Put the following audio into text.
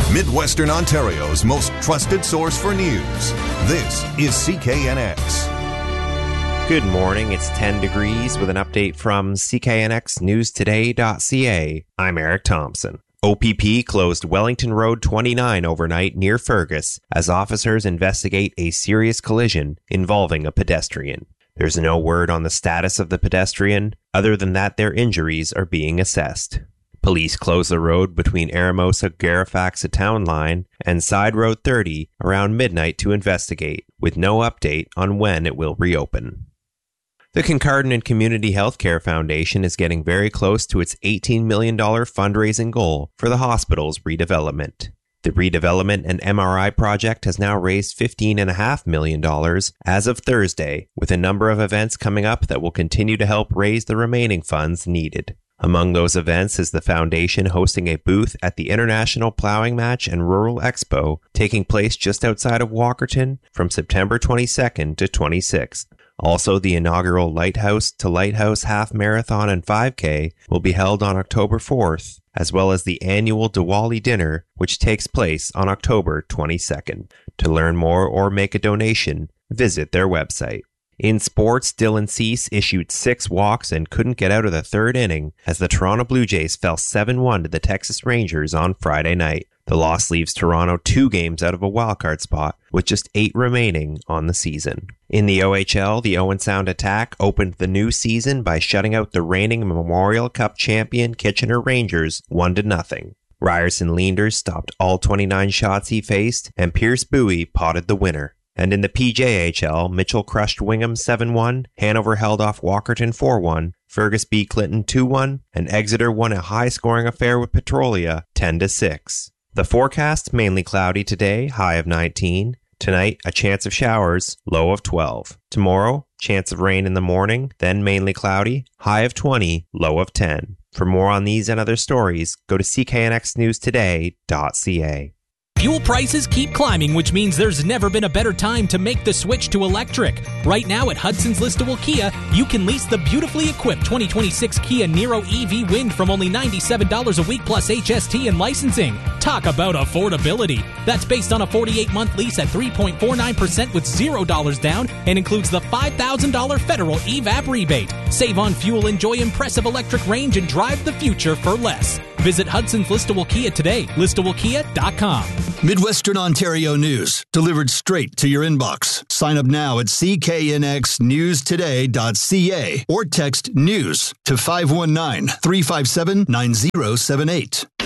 Midwestern Ontario's most trusted source for news. This is CKNX. Good morning, it's 10 degrees with an update from CKNXNewsToday.ca. I'm Eric Thompson. OPP closed Wellington Road 29 overnight near Fergus as officers investigate a serious collision involving a pedestrian. There's no word on the status of the pedestrian, other than that their injuries are being assessed. Police closed the road between Aramosa-Garifaxa Town Line and Side Road 30 around midnight to investigate, with no update on when it will reopen. The Kincardine Community Healthcare Foundation is getting very close to its $18 million fundraising goal for the hospital's redevelopment. The redevelopment and MRI project has now raised $15.5 million as of Thursday, with a number of events coming up that will continue to help raise the remaining funds needed. Among those events is the foundation hosting a booth at the International Plowing Match and Rural Expo taking place just outside of Walkerton from September 22nd to 26th. Also, the inaugural Lighthouse to Lighthouse Half Marathon and 5K will be held on October 4th, as well as the annual Diwali Dinner, which takes place on October 22nd. To learn more or make a donation, visit their website. In sports, Dylan Cease issued 6 walks and couldn't get out of the third inning as the Toronto Blue Jays fell 7-1 to the Texas Rangers on Friday night. The loss leaves Toronto 2 games out of a wildcard spot, with just 8 remaining on the season. In the OHL, the Owen Sound Attack opened the new season by shutting out the reigning Memorial Cup champion Kitchener Rangers 1-0. Ryerson Leanders stopped all 29 shots he faced, and Pierce Bowie potted the winner. And in the PJHL, Mitchell crushed Wingham 7-1, Hanover held off Walkerton 4-1, Fergus beat Clinton 2-1, and Exeter won a high-scoring affair with Petrolia 10-6. The forecast, mainly cloudy today, high of 19. Tonight, a chance of showers, low of 12. Tomorrow, chance of rain in the morning, then mainly cloudy, high of 20, low of 10. For more on these and other stories, go to CKNXNewsToday.ca. Fuel prices keep climbing, which means there's never been a better time to make the switch to electric. Right now at Hudson's Listowel Kia, you can lease the beautifully equipped 2026 Kia Niro EV Wind from only $97 a week plus HST and licensing. Talk about affordability. That's based on a 48-month lease at 3.49% with $0 down and includes the $5,000 federal EVAP rebate. Save on fuel, enjoy impressive electric range, and drive the future for less. Visit Hudson's Listowel Kia today, listowelkia.com. Midwestern Ontario news, delivered straight to your inbox. Sign up now at CKNXNewsToday.ca or text NEWS to 519-357-9078.